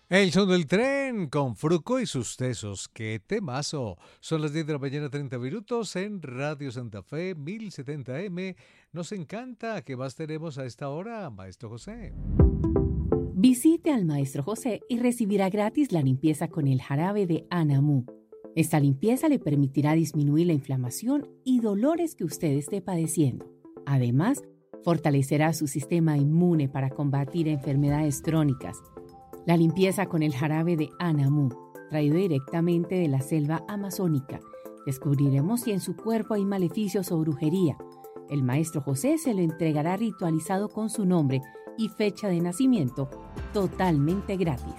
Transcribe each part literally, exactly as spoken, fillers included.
El son del tren con Fruco y sus tesos. ¡Qué temazo! Son las diez de la mañana, treinta minutos en Radio Santa Fe, mil setenta eme. Nos encanta. ¿Qué más tenemos a esta hora, Maestro José? Visite al Maestro José y recibirá gratis la limpieza con el jarabe de Anamú. Esta limpieza le permitirá disminuir la inflamación y dolores que usted esté padeciendo. Además, fortalecerá su sistema inmune para combatir enfermedades crónicas. La limpieza con el jarabe de Anamú, traído directamente de la selva amazónica. Descubriremos si en su cuerpo hay maleficios o brujería. El Maestro José se lo entregará ritualizado con su nombre y fecha de nacimiento, totalmente gratis.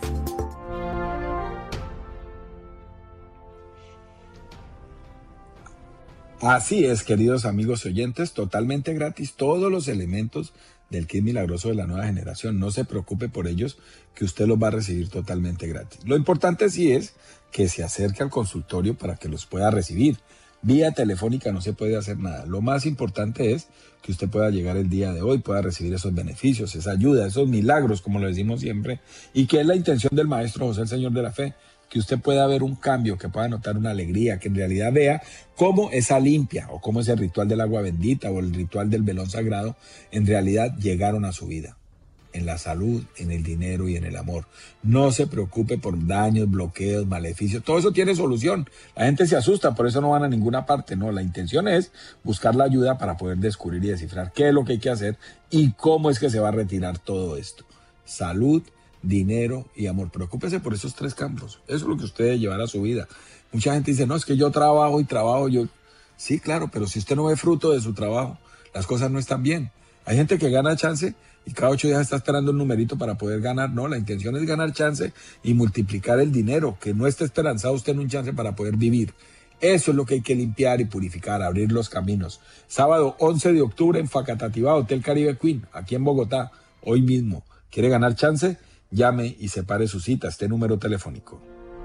Así es, queridos amigos y oyentes, totalmente gratis todos los elementos del kit milagroso de la nueva generación. No se preocupe por ellos, que usted los va a recibir totalmente gratis. Lo importante sí es que se acerque al consultorio para que los pueda recibir. Vía telefónica no se puede hacer nada. Lo más importante es que usted pueda llegar el día de hoy, pueda recibir esos beneficios, esa ayuda, esos milagros, como lo decimos siempre, y que es la intención del Maestro José, el Señor de la Fe, que usted pueda ver un cambio, que pueda notar una alegría, que en realidad vea cómo esa limpia o cómo ese ritual del agua bendita o el ritual del velón sagrado en realidad llegaron a su vida, en la salud, en el dinero y en el amor. No se preocupe por daños, bloqueos, maleficios, todo eso tiene solución. La gente se asusta, por eso no van a ninguna parte. No, la intención es buscar la ayuda para poder descubrir y descifrar qué es lo que hay que hacer y cómo es que se va a retirar todo esto. Salud, dinero y amor. Preocúpese por esos tres campos. Eso es lo que usted debe llevar a su vida. Mucha gente dice, no, es que yo trabajo y trabajo. Yo, sí, claro, pero si usted no ve fruto de su trabajo, las cosas no están bien. Hay gente que gana chance y cada ocho días está esperando un numerito para poder ganar. No, la intención es ganar chance y multiplicar el dinero, que no esté esperanzado usted en un chance para poder vivir. Eso es lo que hay que limpiar y purificar, abrir los caminos. Sábado once de octubre en Facatativá, Hotel Caribe Queen, aquí en Bogotá, hoy mismo. ¿Quiere ganar chance? Llame y separe su cita, este número telefónico.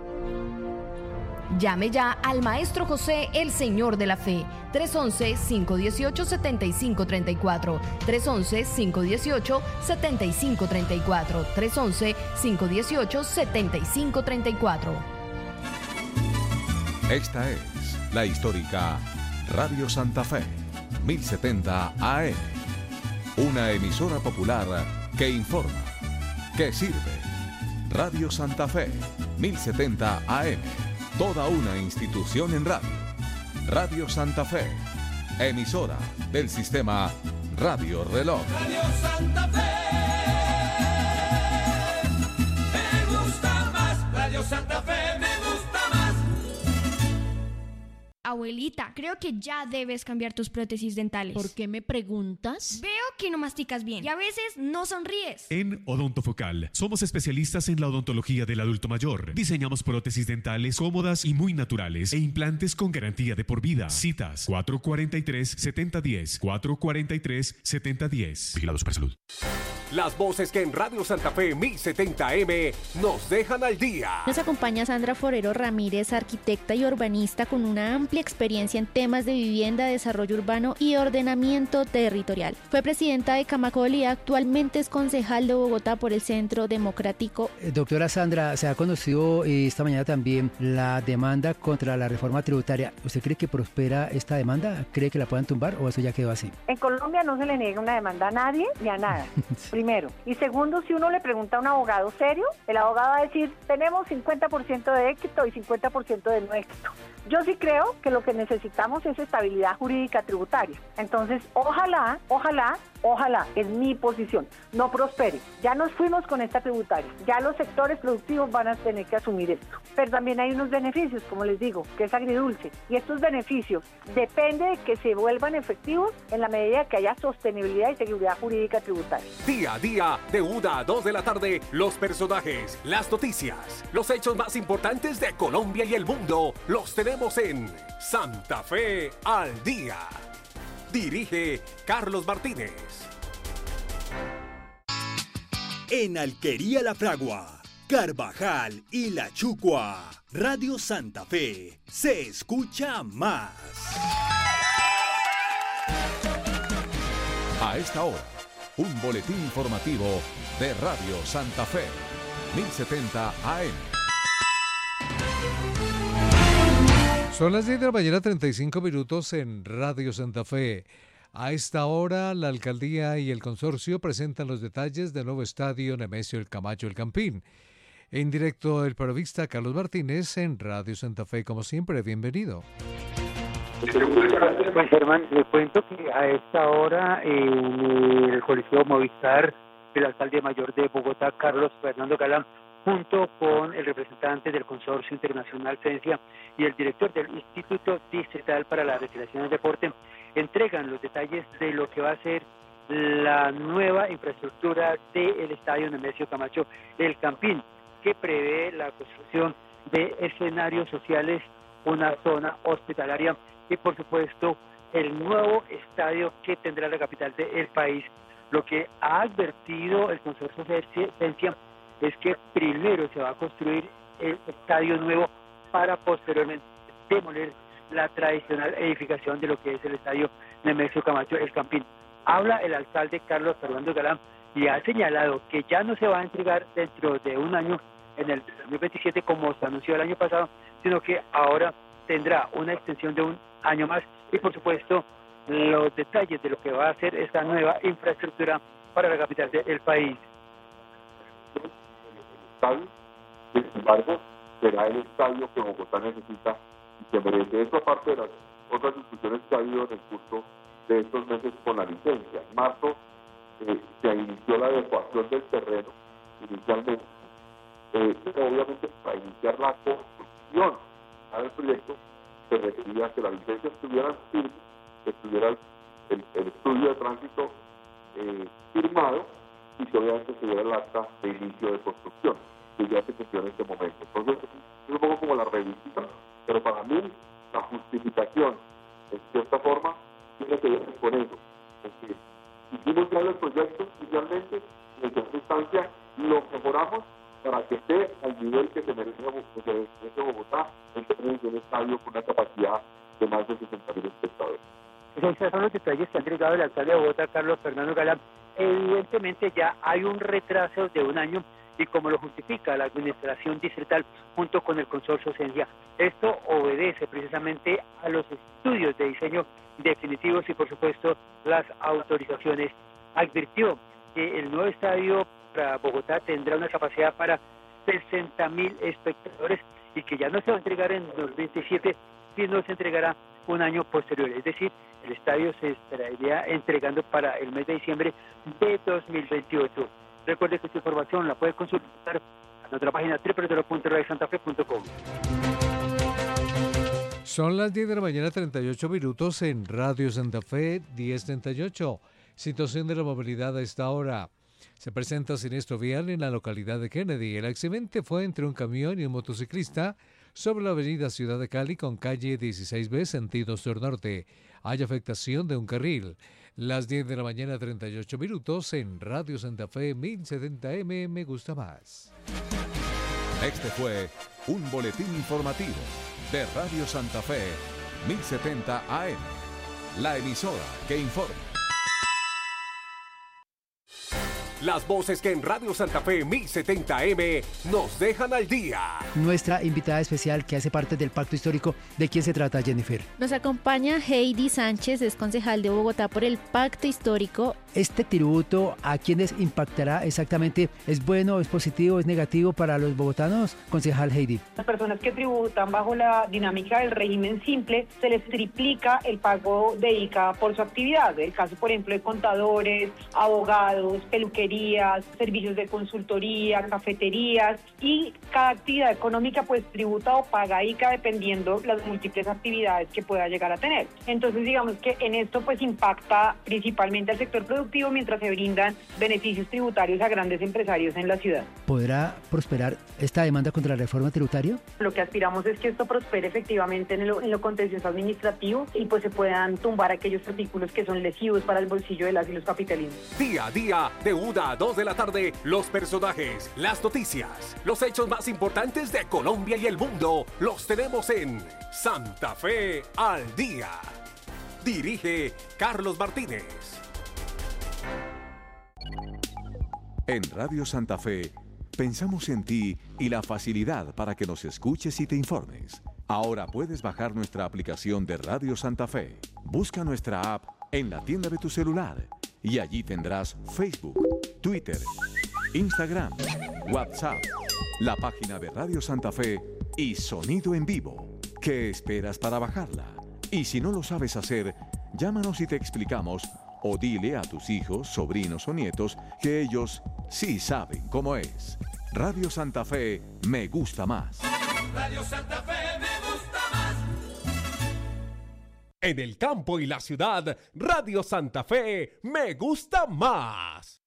Llame ya al Maestro José, el Señor de la Fe, tres once, cinco dieciocho, setenta y cinco treinta y cuatro, tres once, cinco dieciocho, setenta y cinco treinta y cuatro, tres once, cinco dieciocho, setenta y cinco treinta y cuatro. Esta es la histórica Radio Santa Fe, mil setenta A M, una emisora popular que informa, que sirve. Radio Santa Fe, mil setenta A M, toda una institución en radio. Radio Santa Fe, emisora del sistema Radio Reloj. Radio Santa Fe, me gusta más. Radio Santa Fe, me gusta más. Abuelita, creo que ya debes cambiar tus prótesis dentales. ¿Por qué me preguntas? Veo que no masticas bien y a veces no sonríes. En Odontofocal somos especialistas en la odontología del adulto mayor. Diseñamos prótesis dentales cómodas y muy naturales e implantes con garantía de por vida. Citas cuatro cuarenta y tres, setenta diez, cuatro cuarenta y tres, setenta diez. Vigilados para salud. Las voces que en Radio Santa Fe mil setenta eme nos dejan al día. Nos acompaña Sandra Forero Ramírez, arquitecta y urbanista con una amplia experiencia en temas de vivienda, desarrollo urbano y ordenamiento territorial. Fue presidenta de Camacol y actualmente es concejal de Bogotá por el Centro Democrático. Eh, doctora Sandra, se ha conocido eh, esta mañana también la demanda contra la reforma tributaria. ¿Usted cree que prospera esta demanda? ¿Cree que la puedan tumbar o eso ya quedó así? En Colombia no se le niega una demanda a nadie ni a nada. Primero. Y segundo, si uno le pregunta a un abogado serio, el abogado va a decir, tenemos cincuenta por ciento de éxito y cincuenta por ciento de no éxito. Yo sí creo que lo que necesitamos es estabilidad jurídica tributaria. Entonces, ojalá, ojalá, ojalá, es mi posición, no prospere. Ya nos fuimos con esta tributaria. Ya los sectores productivos van a tener que asumir esto. Pero también hay unos beneficios, como les digo, que es agridulce. Y estos beneficios depende de que se vuelvan efectivos en la medida que haya sostenibilidad y seguridad jurídica tributaria. Día a día, de una a dos de la tarde, los personajes, las noticias, los hechos más importantes de Colombia y el mundo, los tenemos en Santa Fe al Día. Dirige Carlos Martínez. En Alquería La Fragua, Carvajal y La Chucua, Radio Santa Fe se escucha más. A esta hora, un boletín informativo de Radio Santa Fe. mil setenta A M. Son las diez de la mañana, treinta y cinco minutos en Radio Santa Fe. A esta hora, la alcaldía y el consorcio presentan los detalles del nuevo estadio Nemesio El Camacho El Campín. En directo, el periodista Carlos Martínez en Radio Santa Fe. Como siempre, bienvenido. Pues, Germán, le cuento que a esta hora en el Coliseo Movistar, el alcalde mayor de Bogotá, Carlos Fernando Galán, junto con el representante del Consorcio Internacional Cencia y el director del Instituto Distrital para la Recreación y el Deporte, entregan los detalles de lo que va a ser la nueva infraestructura del Estadio Nemesio Camacho El Campín, que prevé la construcción de escenarios sociales, una zona hospitalaria y, por supuesto, el nuevo estadio que tendrá la capital del país. Lo que ha advertido el Consorcio Cencia es que primero se va a construir el estadio nuevo para posteriormente demoler la tradicional edificación de lo que es el estadio Nemesio Camacho El Campín. Habla el alcalde Carlos Fernando Galán y ha señalado que ya no se va a entregar dentro de un año, en el dos mil veintisiete, como se anunció el año pasado, sino que ahora tendrá una extensión de un año más y, por supuesto, los detalles de lo que va a ser esta nueva infraestructura para la capital del país. Sin embargo, será el estadio que Bogotá necesita y que merece. Eso aparte de las otras discusiones que ha habido en el curso de estos meses con la licencia. En marzo eh, se inició la adecuación del terreno inicialmente. Eh, obviamente, para iniciar la construcción del proyecto se requería que la licencia estuviera firme, que estuviera el, el, el estudio de tránsito eh, firmado y que obviamente se diera el acta de inicio de construcción, que ya se gestiona en este momento. Entonces, es un poco como la revisión, pero para mí la justificación, en cierta forma, tiene que ver con eso. Porque hicimos ya el proyecto inicialmente y en segunda instancia lo mejoramos para que esté al nivel que se merece Bogotá en términos de un estadio con una capacidad de más de sesenta mil espectadores. Esos son los detalles que ha entregado el alcalde de Bogotá, Carlos Fernando Galán. Evidentemente ya hay un retraso de un año y como lo justifica la administración distrital junto con el consorcio Cencia. Esto obedece precisamente a los estudios de diseño definitivos y, por supuesto, las autorizaciones. Advirtió que el nuevo estadio para Bogotá tendrá una capacidad para sesenta mil espectadores y que ya no se va a entregar en dos mil veintisiete, sino se entregará un año posterior. Es decir, el estadio se estaría entregando para el mes de diciembre de dos mil veintiocho. Recuerde que esta información la puede consultar en nuestra página doble u doble u doble u punto radio santa fe punto com. Son las diez de la mañana, treinta y ocho minutos en Radio Santa Fe, diez treinta y ocho. Situación de la movilidad a esta hora. Se presenta siniestro vial en la localidad de Kennedy. El accidente fue entre un camión y un motociclista sobre la avenida Ciudad de Cali con calle dieciséis B, sentido sur-norte. Hay afectación de un carril. Las diez de la mañana, treinta y ocho minutos en Radio Santa Fe, mil setenta A M. Me gusta más. Este fue un boletín informativo de Radio Santa Fe, mil setenta A M. La emisora que informa. Las voces que en Radio Santa Fe mil setenta A M nos dejan al día. Nuestra invitada especial que hace parte del Pacto Histórico, ¿de quién se trata, Jennifer? Nos acompaña Heidi Sánchez, es concejal de Bogotá por el Pacto Histórico. ¿Este tributo a quiénes impactará exactamente? ¿Es bueno, es positivo, es negativo para los bogotanos? Concejal Heidi. Las personas que tributan bajo la dinámica del régimen simple, se les triplica el pago de I C A por su actividad. El caso, por ejemplo, de contadores, abogados, peluquerías, servicios de consultoría, cafeterías, y cada actividad económica pues tributa o paga I C A dependiendo las múltiples actividades que pueda llegar a tener. Entonces, digamos que en esto pues impacta principalmente al sector productivo mientras se brindan beneficios tributarios a grandes empresarios en la ciudad. ¿Podrá prosperar esta demanda contra la reforma tributaria? Lo que aspiramos es que esto prospere efectivamente en lo, en lo contencioso administrativo y pues se puedan tumbar aquellos artículos que son lesivos para el bolsillo de las y los capitalinos. Día a día, de una a dos de la tarde, los personajes, las noticias, los hechos más importantes de Colombia y el mundo, los tenemos en Santa Fe al Día. Dirige Carlos Martínez. En Radio Santa Fe, Pensamos en ti y la facilidad para que nos escuches y te informes. Ahora puedes bajar nuestra aplicación de Radio Santa Fe. Busca nuestra app en la tienda de tu celular y allí tendrás Facebook, Twitter, Instagram, WhatsApp, la página de Radio Santa Fe y sonido en vivo. ¿Qué esperas para bajarla? Y si no lo sabes hacer, llámanos y te explicamos, o dile a tus hijos, sobrinos o nietos que ellos sí saben cómo es. Radio Santa Fe me gusta más. Radio Santa Fe me gusta más. En el campo y la ciudad, Radio Santa Fe me gusta más.